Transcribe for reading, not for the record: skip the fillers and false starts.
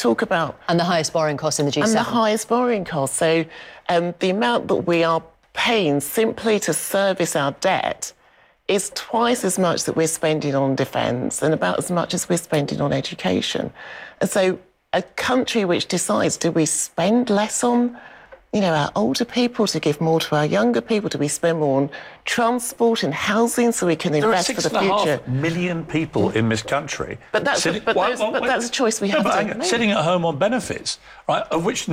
talk about... And the highest borrowing costs in the G7. And the highest borrowing costs. So the amount that we are paying simply to service our debt is twice as much that we're spending on defence and about as much as we're spending on education. And so a country which decides, do we spend less on, you know, our older people to give more to our younger people? Do we spend more on transport and housing so we can invest for the future? There are 6.5 million people in this country. But that's a choice we have to make. Sitting at home on benefits, right, of which